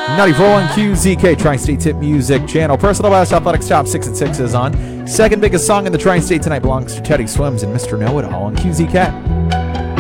94.1 QZK, Tri-State Tip Music Channel. Personal Best Athletics Top 6 at 6 is on. Second biggest song in the Tri-State tonight belongs to Teddy Swims and Mr. Know-It-All on QZK.